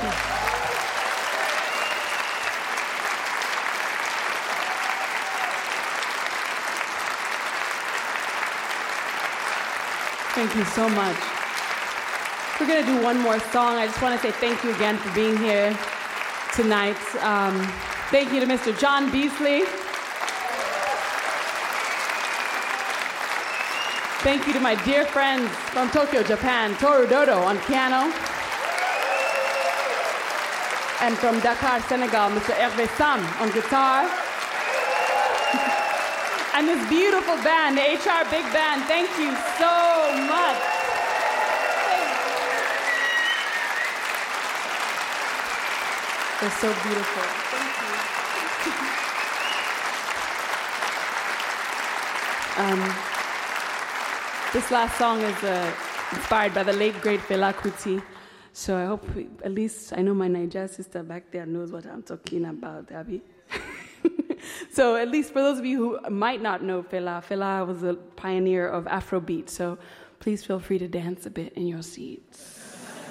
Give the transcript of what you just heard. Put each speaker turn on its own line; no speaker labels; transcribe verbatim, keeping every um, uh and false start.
you. Thank you so much. We're going to do one more song. I just want to say thank you again for being here tonight. Um, thank you to Mister John Beasley. Thank you to my dear friends from Tokyo, Japan, Toru Dodo on piano. And from Dakar, Senegal, Mister Hervé Sam on guitar. And this beautiful band, the H R Big Band, thank you so much. They're so beautiful. Thank you. um, this last song is uh, inspired by the late, great Fela Kuti. So I hope, we, at least I know my Niger sister back there knows what I'm talking about, Abby. So at least for those of you who might not know Fela, Fela was a pioneer of Afrobeat. So please feel free to dance a bit in your seats.